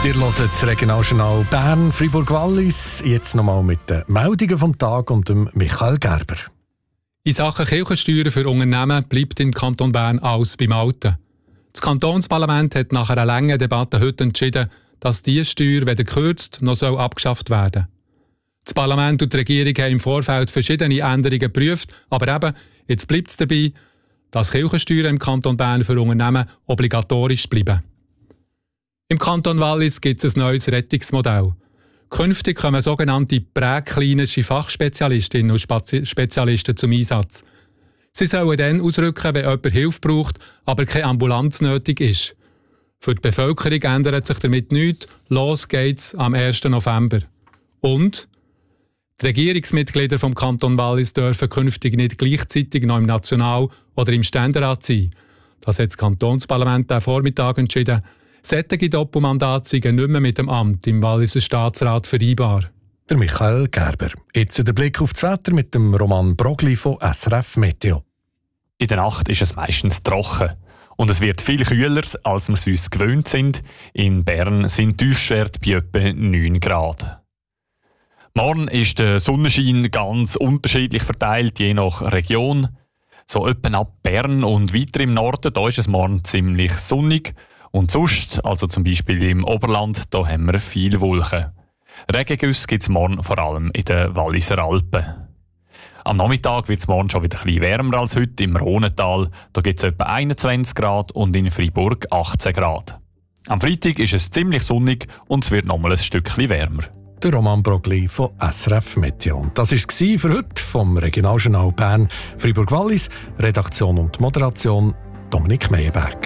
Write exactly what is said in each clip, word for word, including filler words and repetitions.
Wir hören das Regionaljournal Bern, Fribourg-Wallis. Jetzt nochmal mit den Meldungen vom Tag und dem Michael Gerber. In Sachen Kirchensteuern für Unternehmen bleibt im Kanton Bern alles beim Alten. Das Kantonsparlament hat nach einer langen Debatte heute entschieden, dass diese Steuer weder gekürzt noch soll abgeschafft werden. Das Parlament und die Regierung haben im Vorfeld verschiedene Änderungen geprüft, aber eben, jetzt bleibt es dabei, dass Kirchensteuern im Kanton Bern für Unternehmen obligatorisch bleiben. Im Kanton Wallis gibt es ein neues Rettungsmodell. Künftig kommen sogenannte präklinische Fachspezialistinnen und Spezialisten zum Einsatz. Sie sollen dann ausrücken, wenn jemand Hilfe braucht, aber keine Ambulanz nötig ist. Für die Bevölkerung ändert sich damit nichts. Los geht's am ersten November. Und die Regierungsmitglieder vom Kanton Wallis dürfen künftig nicht gleichzeitig noch im National- oder im Ständerat sein. Das hat das Kantonsparlament am Vormittag entschieden. Solche Doppelmandate sind nicht mehr mit dem Amt im Walliser Staatsrat vereinbar. Der Michael Gerber. Jetzt der Blick auf das Wetter mit dem Roman Brogli von S R F Meteo. In der Nacht ist es meistens trocken. Und es wird viel kühler, als wir es uns gewöhnt sind. In Bern sind Tiefstwerte bei etwa neun Grad. Morgen ist der Sonnenschein ganz unterschiedlich verteilt, je nach Region. So etwa ab Bern und weiter im Norden, da ist es morgen ziemlich sonnig. Und sonst, also zum Beispiel im Oberland, da haben wir viele Wolken. Regengüsse gibt es morgen vor allem in den Walliser Alpen. Am Nachmittag wird es morgen schon wieder ein bisschen wärmer als heute. Im Rhonental da gibt es etwa einundzwanzig Grad und in Fribourg achtzehn Grad. Am Freitag ist es ziemlich sonnig und es wird nochmal ein Stückchen wärmer. Der Roman Brogli von S R F Meteo. Das war es für heute vom Regionaljournal Bern, Fribourg-Wallis. Redaktion und Moderation Dominik Meyerberg.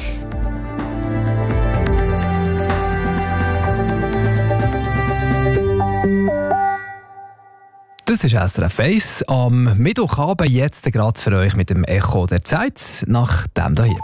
Das ist S R F eins am Mittwochabend, jetzt gerade für euch mit dem Echo der Zeit, nach dem hier.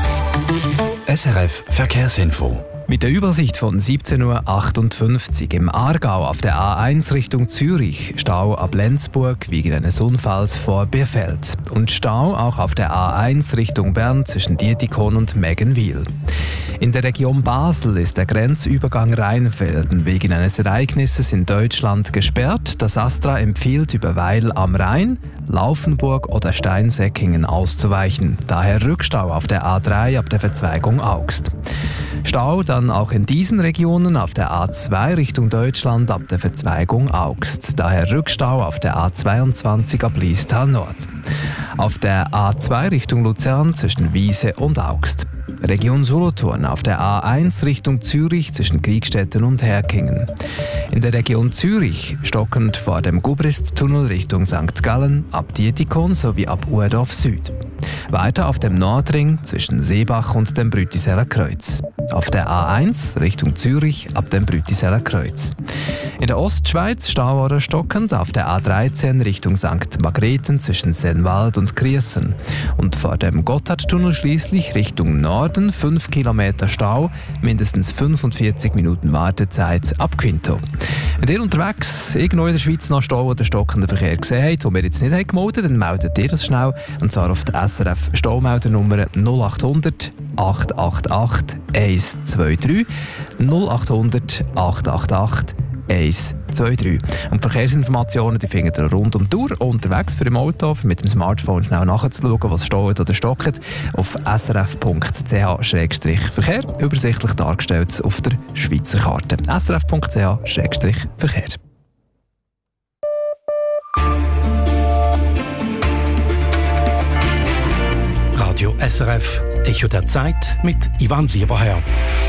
S R F Verkehrsinfo. Mit der Übersicht von siebzehn Uhr achtundfünfzig im Aargau auf der A eins Richtung Zürich, Stau ab Lenzburg wegen eines Unfalls vor Birfeld. Und Stau auch auf der A eins Richtung Bern zwischen Dietikon und Meggenwil. In der Region Basel ist der Grenzübergang Rheinfelden wegen eines Ereignisses in Deutschland gesperrt. Das Astra empfiehlt über Weil am Rhein, Laufenburg oder Steinsäckingen auszuweichen. Daher Rückstau auf der A drei ab der Verzweigung Augst. Stau dann auch in diesen Regionen auf der A zwei Richtung Deutschland ab der Verzweigung Augst. Daher Rückstau auf der A zweiundzwanzig ab Liestal Nord. Auf der A zwei Richtung Luzern zwischen Wiese und Augst. Region Solothurn auf der A eins Richtung Zürich zwischen Kriegstetten und Herkingen. In der Region Zürich stockend vor dem Gubrist-Tunnel Richtung Sankt Gallen ab Dietikon sowie ab Urdorf Süd. Weiter auf dem Nordring zwischen Seebach und dem Brütiseller Kreuz. Auf der A eins Richtung Zürich ab dem Brütiseller Kreuz. In der Ostschweiz Stau oder stockend auf der A dreizehn Richtung Sankt Margrethen zwischen Sennwald und Criessen. Und vor dem Gotthardtunnel schließlich Richtung Norden fünf Kilometer Stau, mindestens fünfundvierzig Minuten Wartezeit ab Quinto. Wenn ihr unterwegs irgendwo in der Schweiz noch Stau oder stockenden Verkehr gesehen habt, den wir jetzt nicht haben gemeldet, dann meldet ihr das schnell, und zwar auf der S R F Staumeldernummer null achthundert acht acht acht eins zwei drei null achthundert acht acht acht eins zwei drei. Und Verkehrsinformationen die findet ihr rund um die Uhr unterwegs für im Auto, mit dem Smartphone schnell nachzuschauen, was steht oder stockt, auf s r f punkt c h Verkehr, übersichtlich dargestellt auf der Schweizer Karte. s r f punkt c h Verkehr. Radio S R F, Echo der Zeit mit Ivan Lieberherr.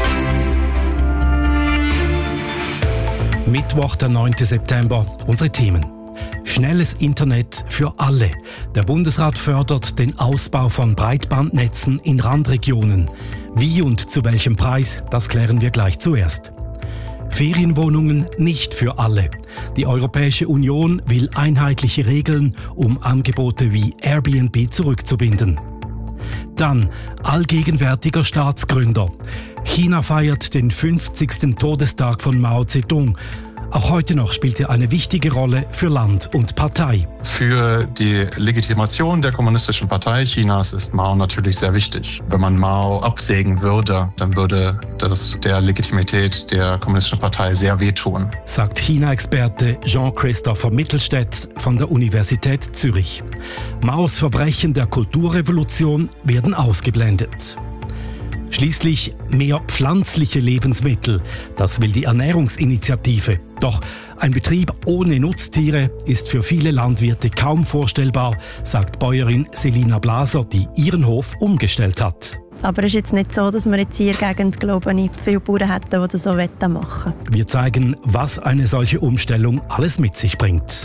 Mittwoch, der neunten September. Unsere Themen. Schnelles Internet für alle. Der Bundesrat fördert den Ausbau von Breitbandnetzen in Randregionen. Wie und zu welchem Preis, das klären wir gleich zuerst. Ferienwohnungen nicht für alle. Die Europäische Union will einheitliche Regeln, um Angebote wie Airbnb zurückzubinden. Dann allgegenwärtiger Staatsgründer. China feiert den fünfzigsten Todestag von Mao Zedong. Auch heute noch spielt er eine wichtige Rolle für Land und Partei. Für die Legitimation der Kommunistischen Partei Chinas ist Mao natürlich sehr wichtig. Wenn man Mao absägen würde, dann würde das der Legitimität der Kommunistischen Partei sehr wehtun, sagt China-Experte Jean-Christopher Mittelstädt von der Universität Zürich. Maos Verbrechen der Kulturrevolution werden ausgeblendet. Schließlich mehr pflanzliche Lebensmittel. Das will die Ernährungsinitiative. Doch ein Betrieb ohne Nutztiere ist für viele Landwirte kaum vorstellbar, sagt Bäuerin Selina Blaser, die ihren Hof umgestellt hat. Aber es ist jetzt nicht so, dass wir jetzt hier in der Gegend, glaube ich, viele Bauern hätten, die das so machen wollen. Wir zeigen, was eine solche Umstellung alles mit sich bringt.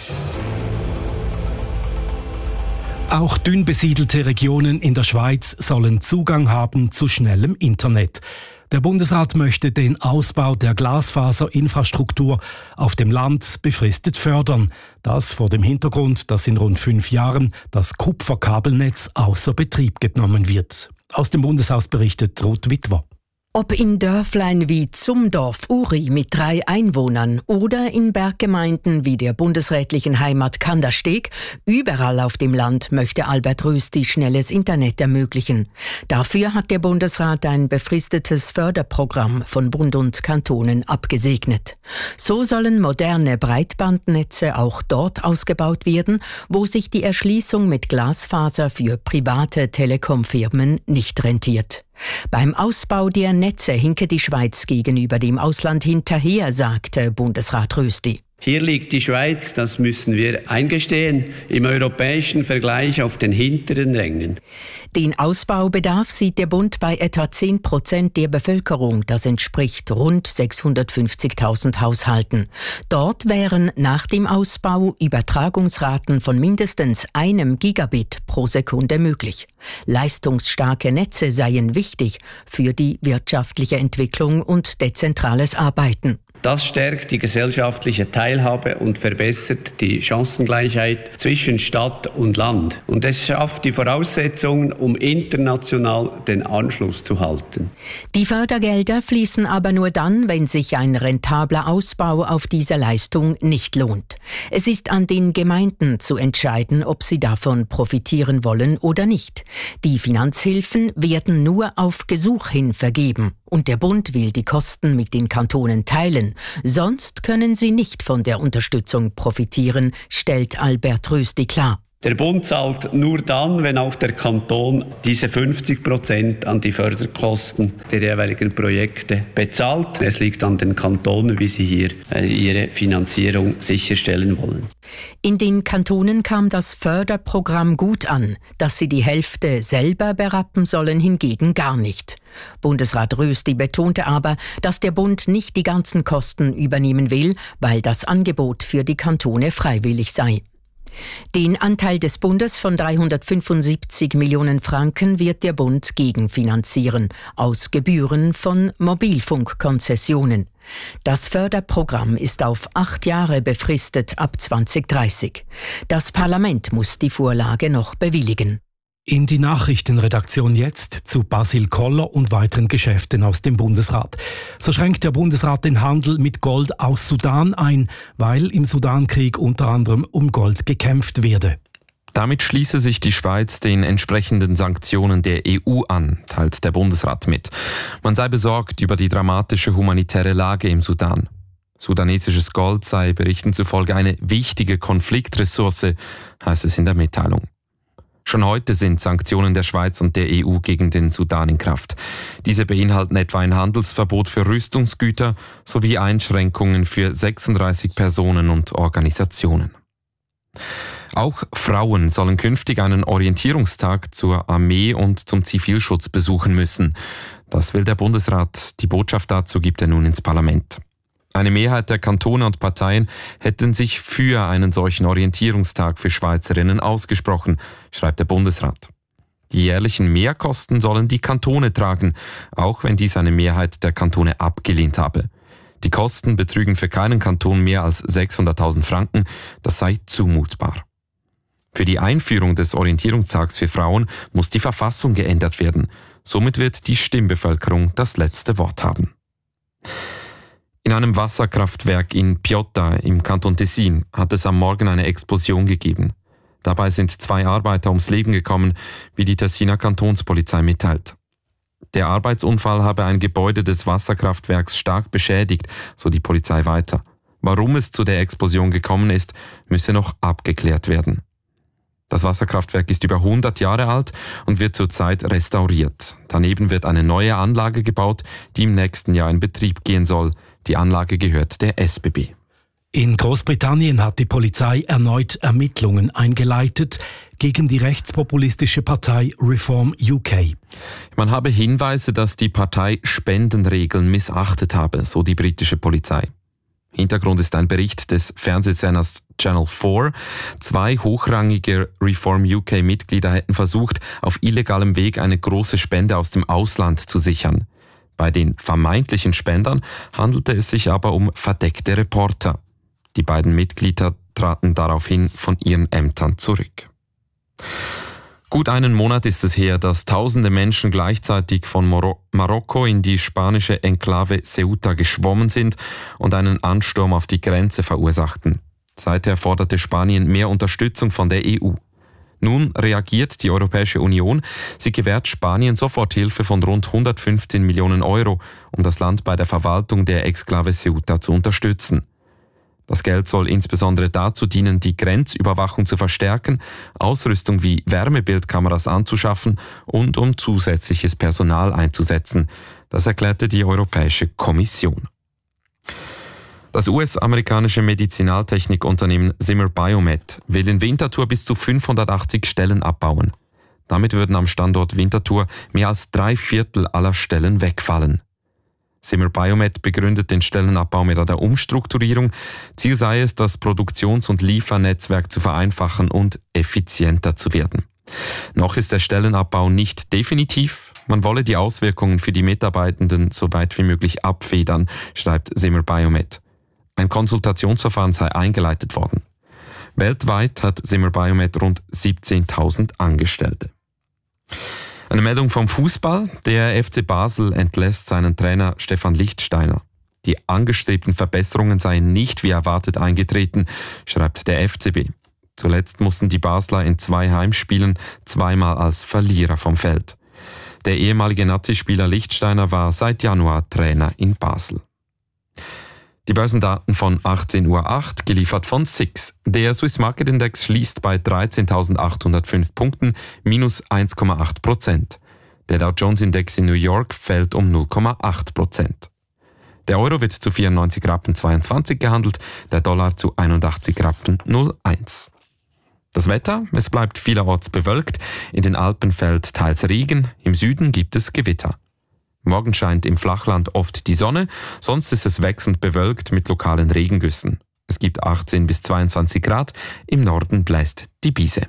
Auch dünn besiedelte Regionen in der Schweiz sollen Zugang haben zu schnellem Internet. Der Bundesrat möchte den Ausbau der Glasfaserinfrastruktur auf dem Land befristet fördern. Das vor dem Hintergrund, dass in rund fünf Jahren das Kupferkabelnetz außer Betrieb genommen wird. Aus dem Bundeshaus berichtet Ruth Witwer. Ob in Dörflein wie Zumdorf-Uri mit drei Einwohnern oder in Berggemeinden wie der bundesrätlichen Heimat Kandersteg, überall auf dem Land möchte Albert Rösti schnelles Internet ermöglichen. Dafür hat der Bundesrat ein befristetes Förderprogramm von Bund und Kantonen abgesegnet. So sollen moderne Breitbandnetze auch dort ausgebaut werden, wo sich die Erschließung mit Glasfaser für private Telekom-Firmen nicht rentiert. Beim Ausbau der Netze hinke die Schweiz gegenüber dem Ausland hinterher, sagte Bundesrat Rösti. Hier liegt die Schweiz, das müssen wir eingestehen, im europäischen Vergleich auf den hinteren Rängen. Den Ausbaubedarf sieht der Bund bei etwa zehn Prozent der Bevölkerung. Das entspricht rund sechshundertfünfzigtausend Haushalten. Dort wären nach dem Ausbau Übertragungsraten von mindestens einem Gigabit pro Sekunde möglich. Leistungsstarke Netze seien wichtig für die wirtschaftliche Entwicklung und dezentrales Arbeiten. Das stärkt die gesellschaftliche Teilhabe und verbessert die Chancengleichheit zwischen Stadt und Land. Und es schafft die Voraussetzungen, um international den Anschluss zu halten. Die Fördergelder fließen aber nur dann, wenn sich ein rentabler Ausbau auf diese Leistung nicht lohnt. Es ist an den Gemeinden zu entscheiden, ob sie davon profitieren wollen oder nicht. Die Finanzhilfen werden nur auf Gesuch hin vergeben. Und der Bund will die Kosten mit den Kantonen teilen. Sonst können sie nicht von der Unterstützung profitieren, stellt Albert Rösti klar. Der Bund zahlt nur dann, wenn auch der Kanton diese fünfzig Prozent an die Förderkosten der jeweiligen Projekte bezahlt. Es liegt an den Kantonen, wie sie hier ihre Finanzierung sicherstellen wollen. In den Kantonen kam das Förderprogramm gut an. Dass sie die Hälfte selber berappen sollen, hingegen gar nicht. Bundesrat Rösti betonte aber, dass der Bund nicht die ganzen Kosten übernehmen will, weil das Angebot für die Kantone freiwillig sei. Den Anteil des Bundes von dreihundertfünfundsiebzig Millionen Franken wird der Bund gegenfinanzieren, aus Gebühren von Mobilfunkkonzessionen. Das Förderprogramm ist auf acht Jahre befristet ab zweitausenddreißig. Das Parlament muss die Vorlage noch bewilligen. In die Nachrichtenredaktion jetzt zu Basil Koller und weiteren Geschäften aus dem Bundesrat. So schränkt der Bundesrat den Handel mit Gold aus Sudan ein, weil im Sudankrieg unter anderem um Gold gekämpft werde. Damit schließe sich die Schweiz den entsprechenden Sanktionen der E U an, teilt der Bundesrat mit. Man sei besorgt über die dramatische humanitäre Lage im Sudan. Sudanesisches Gold sei Berichten zufolge eine wichtige Konfliktressource, heißt es in der Mitteilung. Schon heute sind Sanktionen der Schweiz und der E U gegen den Sudan in Kraft. Diese beinhalten etwa ein Handelsverbot für Rüstungsgüter sowie Einschränkungen für sechsunddreißig Personen und Organisationen. Auch Frauen sollen künftig einen Orientierungstag zur Armee und zum Zivilschutz besuchen müssen. Das will der Bundesrat. Die Botschaft dazu gibt er nun ins Parlament. Eine Mehrheit der Kantone und Parteien hätten sich für einen solchen Orientierungstag für Schweizerinnen ausgesprochen, schreibt der Bundesrat. Die jährlichen Mehrkosten sollen die Kantone tragen, auch wenn dies eine Mehrheit der Kantone abgelehnt habe. Die Kosten betrügen für keinen Kanton mehr als sechshunderttausend Franken, das sei zumutbar. Für die Einführung des Orientierungstags für Frauen muss die Verfassung geändert werden. Somit wird die Stimmbevölkerung das letzte Wort haben. In einem Wasserkraftwerk in Piotta im Kanton Tessin hat es am Morgen eine Explosion gegeben. Dabei sind zwei Arbeiter ums Leben gekommen, wie die Tessiner Kantonspolizei mitteilt. Der Arbeitsunfall habe ein Gebäude des Wasserkraftwerks stark beschädigt, so die Polizei weiter. Warum es zu der Explosion gekommen ist, müsse noch abgeklärt werden. Das Wasserkraftwerk ist über hundert Jahre alt und wird zurzeit restauriert. Daneben wird eine neue Anlage gebaut, die im nächsten Jahr in Betrieb gehen soll. Die Anlage gehört der S B B. In Großbritannien hat die Polizei erneut Ermittlungen eingeleitet gegen die rechtspopulistische Partei Reform U K. Man habe Hinweise, dass die Partei Spendenregeln missachtet habe, so die britische Polizei. Hintergrund ist ein Bericht des Fernsehsenders Channel vier. Zwei hochrangige Reform U K-Mitglieder hätten versucht, auf illegalem Weg eine große Spende aus dem Ausland zu sichern. Bei den vermeintlichen Spendern handelte es sich aber um verdeckte Reporter. Die beiden Mitglieder traten daraufhin von ihren Ämtern zurück. Gut einen Monat ist es her, dass tausende Menschen gleichzeitig von Moro- Marokko in die spanische Enklave Ceuta geschwommen sind und einen Ansturm auf die Grenze verursachten. Seither forderte Spanien mehr Unterstützung von der E U. Nun reagiert die Europäische Union. Sie gewährt Spanien Soforthilfe von rund hundertfünfzehn Millionen Euro, um das Land bei der Verwaltung der Exklave Ceuta zu unterstützen. Das Geld soll insbesondere dazu dienen, die Grenzüberwachung zu verstärken, Ausrüstung wie Wärmebildkameras anzuschaffen und um zusätzliches Personal einzusetzen. Das erklärte die Europäische Kommission. Das U S-amerikanische Medizinaltechnikunternehmen Zimmer Biomet will in Winterthur bis zu fünfhundertachtzig Stellen abbauen. Damit würden am Standort Winterthur mehr als drei Viertel aller Stellen wegfallen. Zimmer Biomet begründet den Stellenabbau mit einer Umstrukturierung. Ziel sei es, das Produktions- und Liefernetzwerk zu vereinfachen und effizienter zu werden. Noch ist der Stellenabbau nicht definitiv. Man wolle die Auswirkungen für die Mitarbeitenden so weit wie möglich abfedern, schreibt Zimmer Biomet. Ein Konsultationsverfahren sei eingeleitet worden. Weltweit hat Zimmer Biomet rund siebzehntausend Angestellte. Eine Meldung vom Fußball. Der F C Basel entlässt seinen Trainer Stefan Lichtsteiner. Die angestrebten Verbesserungen seien nicht wie erwartet eingetreten, schreibt der F C B. Zuletzt mussten die Basler in zwei Heimspielen zweimal als Verlierer vom Feld. Der ehemalige Nazispieler Lichtsteiner war seit Januar Trainer in Basel. Die Börsendaten von achtzehn Uhr acht, geliefert von S I X. Der Swiss Market Index schließt bei dreizehntausendachthundertfünf Punkten, minus eins Komma acht Prozent. Der Dow Jones Index in New York fällt um null Komma acht Prozent. Der Euro wird zu vierundneunzig Rappen zweiundzwanzig gehandelt, der Dollar zu einundachtzig Rappen null Komma eins. Das Wetter, es bleibt vielerorts bewölkt, in den Alpen fällt teils Regen, im Süden gibt es Gewitter. Morgen scheint im Flachland oft die Sonne, sonst ist es wechselnd bewölkt mit lokalen Regengüssen. Es gibt achtzehn bis zweiundzwanzig Grad, im Norden bläst die Brise.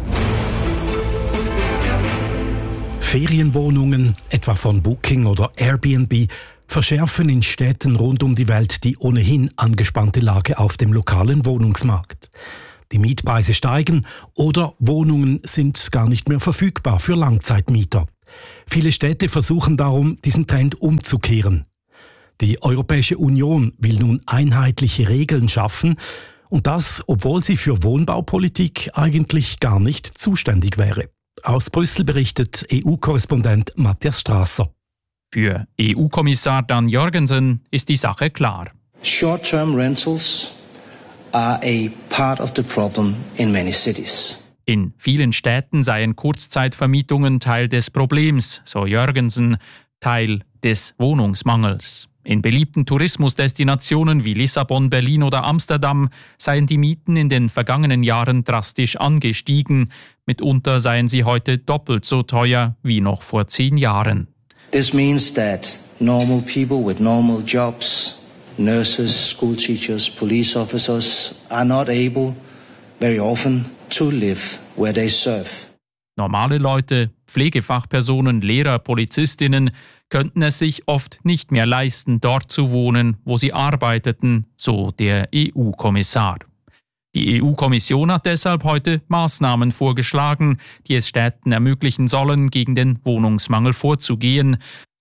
Ferienwohnungen, etwa von Booking oder Airbnb, verschärfen in Städten rund um die Welt die ohnehin angespannte Lage auf dem lokalen Wohnungsmarkt. Die Mietpreise steigen oder Wohnungen sind gar nicht mehr verfügbar für Langzeitmieter. Viele Städte versuchen darum, diesen Trend umzukehren. Die Europäische Union will nun einheitliche Regeln schaffen und das, obwohl sie für Wohnbaupolitik eigentlich gar nicht zuständig wäre. Aus Brüssel berichtet E U-Korrespondent Matthias Strasser. Für E U-Kommissar Dan Jorgensen ist die Sache klar. Short-term rentals are a part of the problem in many cities. In vielen Städten seien Kurzzeitvermietungen Teil des Problems, so Jorgensen, Teil des Wohnungsmangels. In beliebten Tourismusdestinationen wie Lissabon, Berlin oder Amsterdam seien die Mieten in den vergangenen Jahren drastisch angestiegen. Mitunter seien sie heute doppelt so teuer wie noch vor zehn Jahren. This means that normal people with normal jobs, nurses, school teachers, police officers are not able very often to live where they serve. Normale Leute, Pflegefachpersonen, Lehrer, Polizistinnen könnten es sich oft nicht mehr leisten, dort zu wohnen, wo sie arbeiteten, so der E U-Kommissar. Die E U-Kommission hat deshalb heute Maßnahmen vorgeschlagen, die es Städten ermöglichen sollen, gegen den Wohnungsmangel vorzugehen.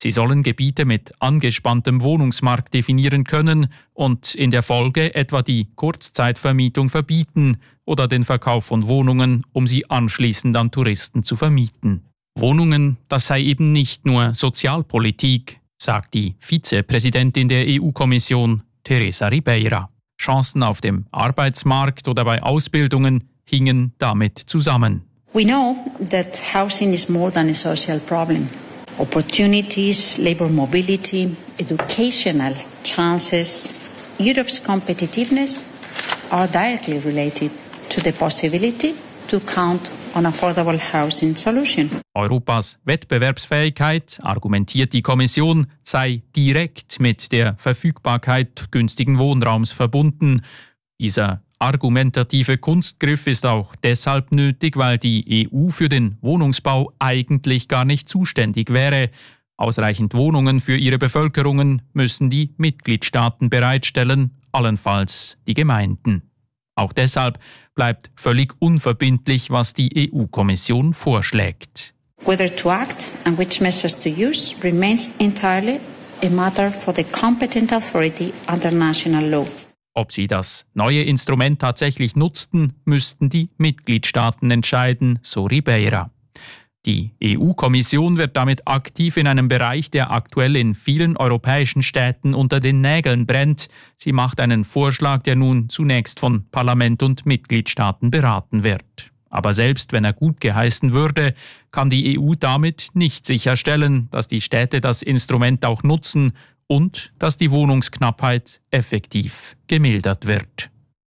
Sie sollen Gebiete mit angespanntem Wohnungsmarkt definieren können und in der Folge etwa die Kurzzeitvermietung verbieten oder den Verkauf von Wohnungen, um sie anschließend an Touristen zu vermieten. Wohnungen, das sei eben nicht nur Sozialpolitik, sagt die Vizepräsidentin der E U-Kommission, Teresa Ribeira. Chancen auf dem Arbeitsmarkt oder bei Ausbildungen hingen damit zusammen. We know that housing is more than a social problem. Opportunities, labor mobility, educational chances, Europe's competitiveness are directly related to the possibility to count on affordable housing solution. Europas Wettbewerbsfähigkeit, argumentiert die Kommission, sei direkt mit der Verfügbarkeit günstigen Wohnraums verbunden. Dieser argumentative Kunstgriff ist auch deshalb nötig, weil die E U für den Wohnungsbau eigentlich gar nicht zuständig wäre. Ausreichend Wohnungen für ihre Bevölkerungen müssen die Mitgliedstaaten bereitstellen, allenfalls die Gemeinden. Auch deshalb bleibt völlig unverbindlich, was die E U-Kommission vorschlägt. Whether to act and which measures to use remains entirely a matter for the competent authority under national law. Ob sie das neue Instrument tatsächlich nutzten, müssten die Mitgliedstaaten entscheiden, so Ribeira. Die E U-Kommission wird damit aktiv in einem Bereich, der aktuell in vielen europäischen Städten unter den Nägeln brennt. Sie macht einen Vorschlag, der nun zunächst von Parlament und Mitgliedstaaten beraten wird. Aber selbst wenn er gut geheißen würde, kann die E U damit nicht sicherstellen, dass die Städte das Instrument auch nutzen und dass die Wohnungsknappheit effektiv gemildert wird.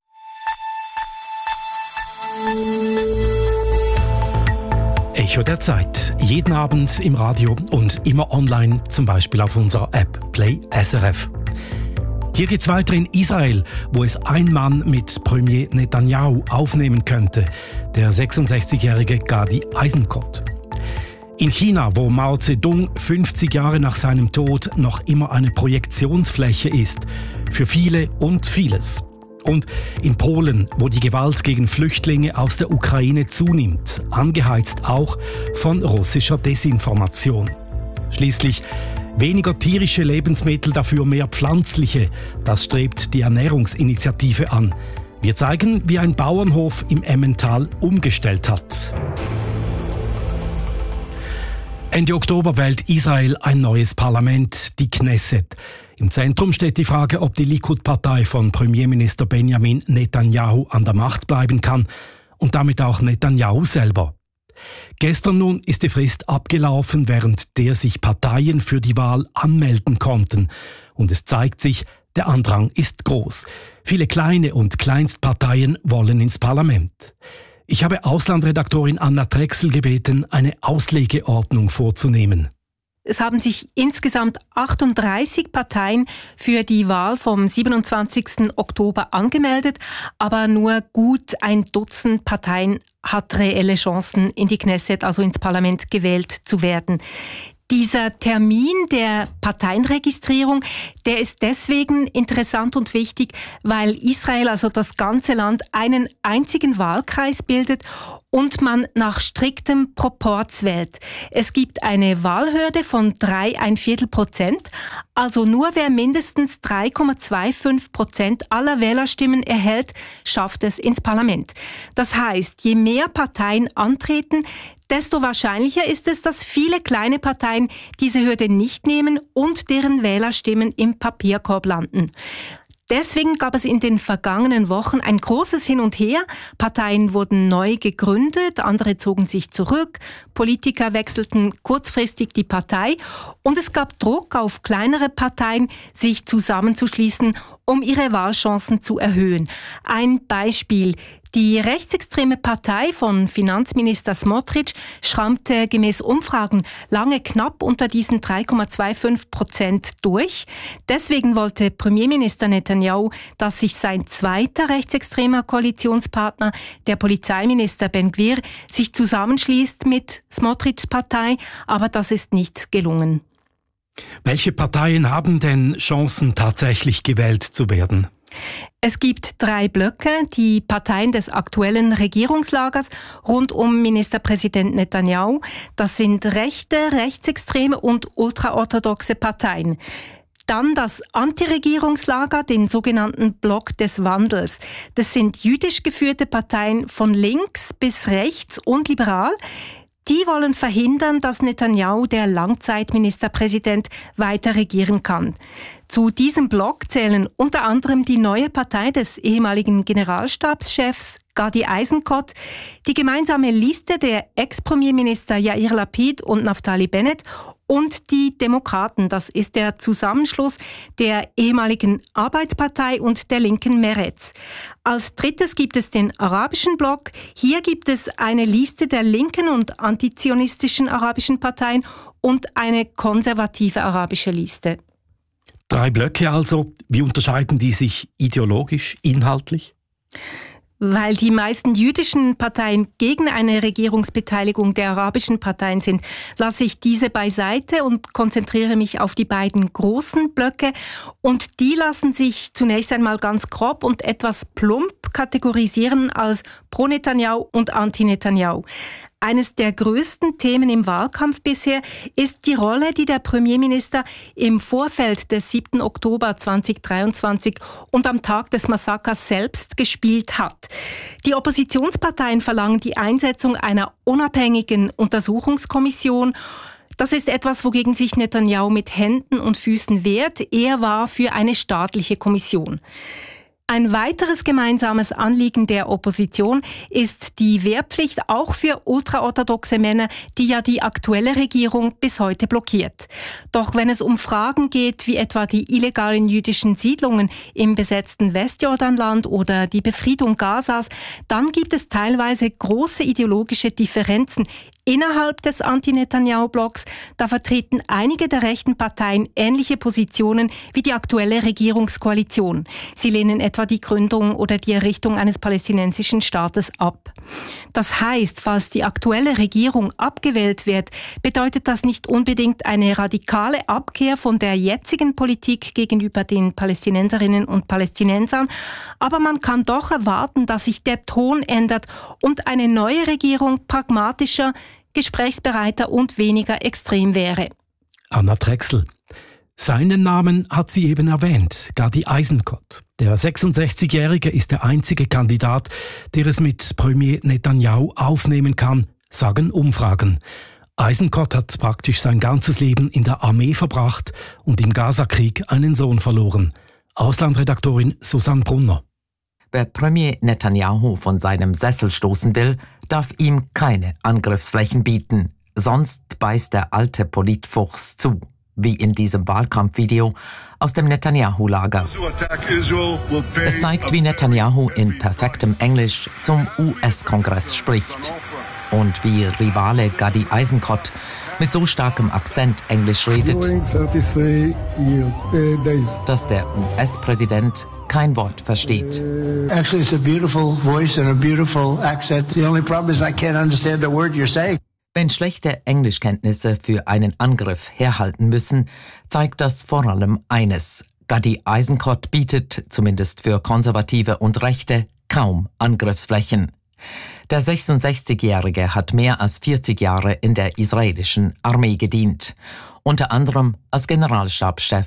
Echo der Zeit. Jeden Abend im Radio und immer online, zum Beispiel auf unserer App Play S R F. Hier geht's weiter in Israel, wo es ein Mann mit Premier Netanyahu aufnehmen könnte, der sechsundsechzigjährige Gadi Eisenkot. In China, wo Mao Zedong fünfzig Jahre nach seinem Tod noch immer eine Projektionsfläche ist, für viele und vieles. Und in Polen, wo die Gewalt gegen Flüchtlinge aus der Ukraine zunimmt, angeheizt auch von russischer Desinformation. Schließlich weniger tierische Lebensmittel, dafür mehr pflanzliche. Das strebt die Ernährungsinitiative an. Wir zeigen, wie ein Bauernhof im Emmental umgestellt hat. Ende Oktober wählt Israel ein neues Parlament, die Knesset. Im Zentrum steht die Frage, ob die Likud-Partei von Premierminister Benjamin Netanyahu an der Macht bleiben kann und damit auch Netanyahu selber. Gestern nun ist die Frist abgelaufen, während der sich Parteien für die Wahl anmelden konnten. Und es zeigt sich, der Andrang ist groß. Viele kleine und Kleinstparteien wollen ins Parlament. Ich habe Auslandredaktorin Anna Drechsel gebeten, eine Auslegeordnung vorzunehmen. Es haben sich insgesamt achtunddreißig Parteien für die Wahl vom siebenundzwanzigsten Oktober angemeldet, aber nur gut ein Dutzend Parteien hat reelle Chancen, in die Knesset, also ins Parlament, gewählt zu werden. Dieser Termin der Parteienregistrierung, der ist deswegen interessant und wichtig, weil Israel, also das ganze Land, einen einzigen Wahlkreis bildet und man nach striktem Proporz wählt. Es gibt eine Wahlhürde von drei Komma fünfzehn Prozent, also nur wer mindestens drei Komma fünfundzwanzig Prozent aller Wählerstimmen erhält, schafft es ins Parlament. Das heißt, je mehr Parteien antreten, desto wahrscheinlicher ist es, dass viele kleine Parteien diese Hürde nicht nehmen und deren Wählerstimmen im Papierkorb landen. Deswegen gab es in den vergangenen Wochen ein großes Hin und Her. Parteien wurden neu gegründet, andere zogen sich zurück, Politiker wechselten kurzfristig die Partei und es gab Druck auf kleinere Parteien, sich zusammenzuschließen, um ihre Wahlchancen zu erhöhen. Ein Beispiel: Die rechtsextreme Partei von Finanzminister Smotrich schrammte gemäß Umfragen lange knapp unter diesen drei Komma fünfundzwanzig Prozent durch. Deswegen wollte Premierminister Netanyahu, dass sich sein zweiter rechtsextremer Koalitionspartner, der Polizeiminister Ben Gvir, sich zusammenschließt mit Smotrichs Partei, aber das ist nicht gelungen. Welche Parteien haben denn Chancen, tatsächlich gewählt zu werden? Es gibt drei Blöcke, die Parteien des aktuellen Regierungslagers rund um Ministerpräsident Netanyahu. Das sind rechte, rechtsextreme und ultraorthodoxe Parteien. Dann das Antiregierungslager, den sogenannten Block des Wandels. Das sind jüdisch geführte Parteien von links bis rechts und liberal. Die wollen verhindern, dass Netanyahu, der Langzeitministerpräsident, weiter regieren kann. Zu diesem Block zählen unter anderem die neue Partei des ehemaligen Generalstabschefs Gadi Eisenkot, die gemeinsame Liste der Ex-Premierminister Yair Lapid und Naftali Bennett und die Demokraten. Das ist der Zusammenschluss der ehemaligen Arbeitspartei und der linken Meretz. Als drittes gibt es den arabischen Block. Hier gibt es eine Liste der linken und antizionistischen arabischen Parteien und eine konservative arabische Liste. Drei Blöcke also. Wie unterscheiden die sich ideologisch, inhaltlich? Weil die meisten jüdischen Parteien gegen eine Regierungsbeteiligung der arabischen Parteien sind, lasse ich diese beiseite und konzentriere mich auf die beiden großen Blöcke. Und die lassen sich zunächst einmal ganz grob und etwas plump kategorisieren als Pro-Netanyahu und Anti-Netanyahu. Eines der größten Themen im Wahlkampf bisher ist die Rolle, die der Premierminister im Vorfeld des siebten Oktober zweitausenddreiundzwanzig und am Tag des Massakers selbst gespielt hat. Die Oppositionsparteien verlangen die Einsetzung einer unabhängigen Untersuchungskommission. Das ist etwas, wogegen sich Netanyahu mit Händen und Füßen wehrt. Er war für eine staatliche Kommission. Ein weiteres gemeinsames Anliegen der Opposition ist die Wehrpflicht auch für ultraorthodoxe Männer, die ja die aktuelle Regierung bis heute blockiert. Doch wenn es um Fragen geht, wie etwa die illegalen jüdischen Siedlungen im besetzten Westjordanland oder die Befriedung Gazas, dann gibt es teilweise große ideologische Differenzen innerhalb des Anti-Netanyahu-Blocks. Da vertreten einige der rechten Parteien ähnliche Positionen wie die aktuelle Regierungskoalition. Sie lehnen etwa die Gründung oder die Errichtung eines palästinensischen Staates ab. Das heißt, falls die aktuelle Regierung abgewählt wird, bedeutet das nicht unbedingt eine radikale Abkehr von der jetzigen Politik gegenüber den Palästinenserinnen und Palästinensern, aber man kann doch erwarten, dass sich der Ton ändert und eine neue Regierung pragmatischer, gesprächsbereiter und weniger extrem wäre. Anna Drechsel. Seinen Namen hat sie eben erwähnt, Gadi Eisenkot. Der sechsundsechzigjährige ist der einzige Kandidat, der es mit Premier Netanyahu aufnehmen kann, sagen Umfragen. Eisenkot hat praktisch sein ganzes Leben in der Armee verbracht und im Gazakrieg einen Sohn verloren. Auslandredaktorin Susanne Brunner. Wer Premier Netanyahu von seinem Sessel stoßen will, darf ihm keine Angriffsflächen bieten. Sonst beißt der alte Politfuchs zu, wie in diesem Wahlkampfvideo aus dem Netanyahu-Lager. Es zeigt, wie Netanyahu in perfektem Englisch zum U S-Kongress spricht und wie Rivale Gadi Eisenkot mit so starkem Akzent Englisch redet, dass der U S-Präsident kein Wort versteht. Actually, it's a beautiful voice and a beautiful accent. The only problem is I can't understand a word you're saying. Wenn schlechte Englischkenntnisse für einen Angriff herhalten müssen, zeigt das vor allem eines. Gadi Eisenkot bietet, zumindest für Konservative und Rechte, kaum Angriffsflächen. Der sechsundsechzigjährige hat mehr als vierzig Jahre in der israelischen Armee gedient, unter anderem als Generalstabschef